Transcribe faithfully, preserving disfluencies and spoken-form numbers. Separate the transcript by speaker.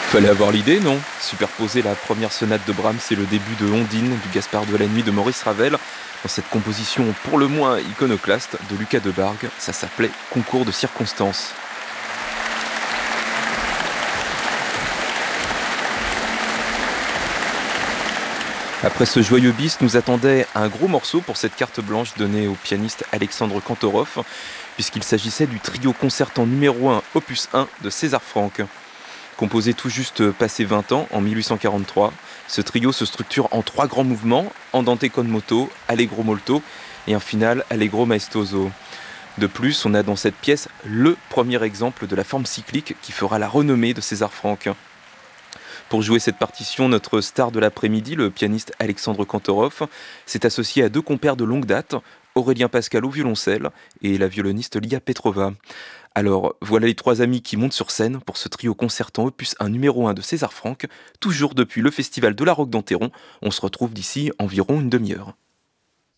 Speaker 1: Fallait avoir l'idée, non? Superposer la première sonate de Brahms et le début de Ondine du Gaspard de la Nuit de Maurice Ravel dans cette composition pour le moins iconoclaste de Lucas de Bargue, ça s'appelait Concours de circonstances. Après ce joyeux bis, nous attendait un gros morceau pour cette carte blanche donnée au pianiste Alexandre Kantorov, puisqu'il s'agissait du trio concertant numéro un opus un de César Franck. Composé tout juste passé vingt ans, en mille huit cent quarante-trois, ce trio se structure en trois grands mouvements, andante con moto, allegro molto et un final allegro maestoso. De plus, on a dans cette pièce le premier exemple de la forme cyclique qui fera la renommée de César Franck. Pour jouer cette partition, notre star de l'après-midi, le pianiste Alexandre Kantorov, s'est associé à deux compères de longue date, Aurélien Pascal au violoncelle et la violoniste Lia Petrova. Alors, voilà les trois amis qui montent sur scène pour ce trio concertant opus un numéro un de César Franck, toujours depuis le Festival de la Roque d'Enterron. On se retrouve d'ici environ une demi-heure.